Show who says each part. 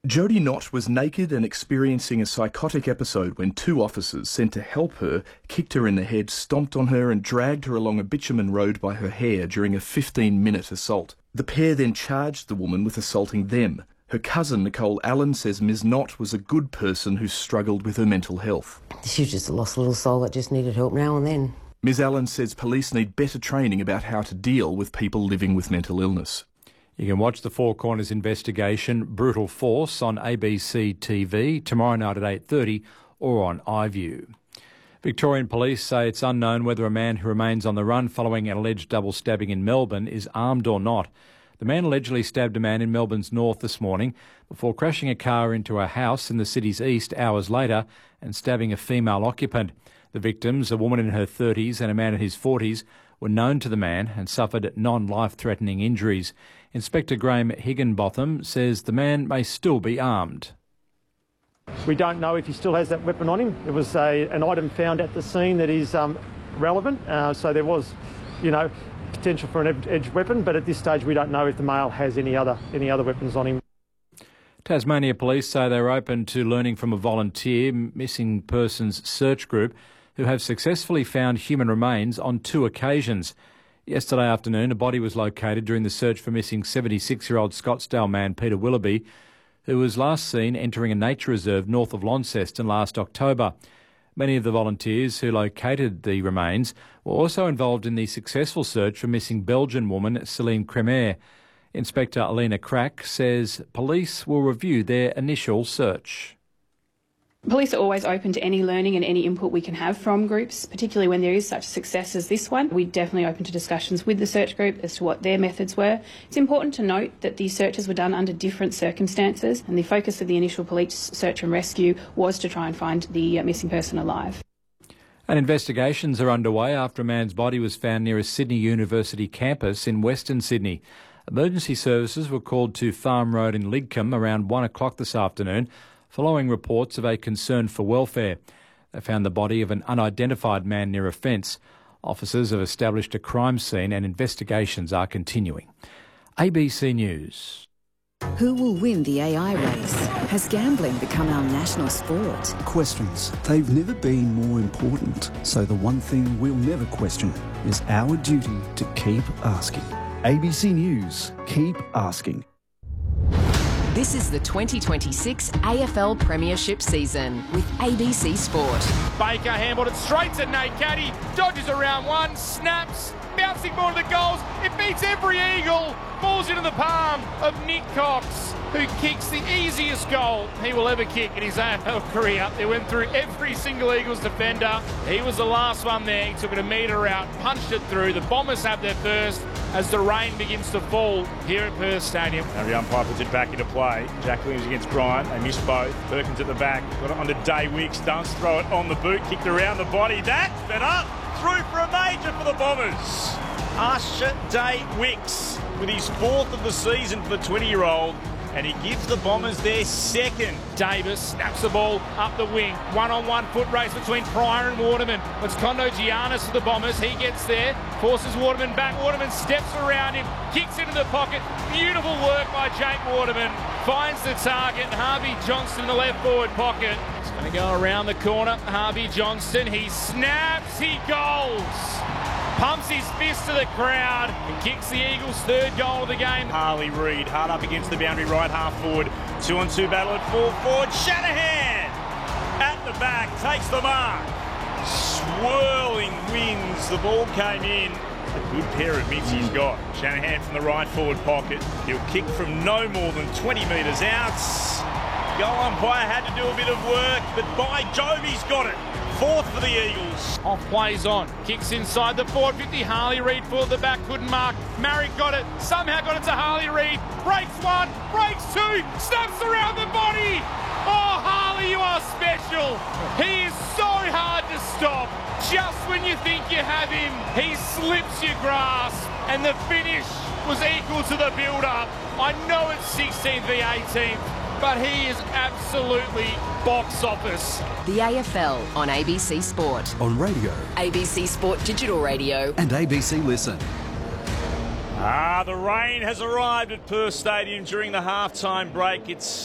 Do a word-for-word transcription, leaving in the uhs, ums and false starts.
Speaker 1: Jody Knott was naked and experiencing a psychotic episode when two officers sent to help her kicked her in the head, stomped on her and dragged her along a bitumen road by her hair during a fifteen-minute assault. The pair then charged the woman with assaulting them. Her cousin, Nicole Allen, says Miz Knott was a good person who struggled with her mental health.
Speaker 2: She was just a lost little soul that just needed help now and then.
Speaker 1: Miz Allen says police need better training about how to deal with people living with mental illness.
Speaker 3: You can watch the Four Corners investigation, Brutal Force, on A B C T V tomorrow night at eight thirty or on iView. Victorian police say it's unknown whether a man who remains on the run following an alleged double stabbing in Melbourne is armed or not. The man allegedly stabbed a man in Melbourne's north this morning before crashing a car into a house in the city's east hours later and stabbing a female occupant. The victims, a woman in her thirties and a man in his forties, were known to the man and suffered non-life-threatening injuries. Inspector Graham Higginbotham says the man may still be armed.
Speaker 4: We don't know if he still has that weapon on him. There was a, an item found at the scene that is um, relevant, uh, so there was, you know, potential for an edged weapon, but at this stage we don't know if the male has any other, any other weapons on him.
Speaker 3: Tasmania Police say they're open to learning from a volunteer missing persons search group who have successfully found human remains on two occasions. Yesterday afternoon, a body was located during the search for missing seventy-six-year-old Scottsdale man Peter Willoughby, who was last seen entering a nature reserve north of Launceston last October. Many of the volunteers who located the remains were also involved in the successful search for missing Belgian woman Celine Cremer. Inspector Alina Crack says police will review their initial search.
Speaker 5: Police are always open to any learning and any input we can have from groups, particularly when there is such success as this one. We're definitely open to discussions with the search group as to what their methods were. It's important to note that these searches were done under different circumstances, and the focus of the initial police search and rescue was to try and find the missing person alive.
Speaker 3: And investigations are underway after a man's body was found near a Sydney University campus in Western Sydney. Emergency services were called to Farm Road in Lidcombe around one o'clock this afternoon, following reports of a concern for welfare. They found the body of an unidentified man near a fence. Officers have established a crime scene and investigations are continuing. A B C News.
Speaker 6: Who will win the A I race? Has gambling become our national sport?
Speaker 7: Questions. They've never been more important. So the one thing we'll never question is our duty to keep asking. A B C News. Keep asking.
Speaker 8: This is the twenty twenty-six A F L Premiership season with A B C Sport.
Speaker 9: Baker handled it straight to Nate Caddy, dodges around one, snaps, bouncing ball to the goals. It beats every Eagle, falls into the palm of Nick Cox, who kicks the easiest goal he will ever kick in his A F L career. They went through every single Eagles defender. He was the last one there. He took it a metre out, punched it through. The Bombers have their first as the rain begins to fall here at Perth Stadium.
Speaker 10: Now the umpire puts it back into play. Jack Williams against Bryant. They missed both. Perkins at the back. Got it onto Day Wicks. Dunce throw it on the boot. Kicked around the body. That's better. Through for a major for the Bombers. Usher Day Wicks with his fourth of the season for the twenty-year-old. And he gives the Bombers their second.
Speaker 9: Davis snaps the ball up the wing. One-on-one foot race between Pryor and Waterman. It's Kondo Giannis for the Bombers. He gets there, forces Waterman back. Waterman steps around him, kicks into the pocket. Beautiful work by Jake Waterman. Finds the target. Harvey Johnston in the left forward pocket. He's going to go around the corner. Harvey Johnston. He snaps. He goals. Pumps his fist to the crowd and kicks the Eagles' third goal of the game.
Speaker 10: Harley Reid hard up against the boundary, right half forward. Two on two battle at full forward. Shanahan at the back takes the mark. Swirling winds. The ball came in. A good pair of mitts he's got. Shanahan from the right forward pocket. He'll kick from no more than twenty metres out. Goal umpire had to do a bit of work, but by Jove, he's got it. Fourth for the Eagles.
Speaker 9: Off plays on. Kicks inside the forward fifty. Harley Reid for the back. Couldn't mark. Marrick got it. Somehow got it to Harley Reid. Breaks one. Breaks two. Snaps around the body. Oh, Harley, you are special. He is so hard to stop. Just when you think you have him, he slips your grasp. And the finish was equal to the build-up. I know it's sixteenth v eighteenth. But he is absolutely box office.
Speaker 8: The A F L on A B C Sport.
Speaker 7: On radio.
Speaker 8: A B C Sport Digital Radio.
Speaker 7: And A B C Listen.
Speaker 10: Ah, the rain has arrived at Perth Stadium during the halftime break. It's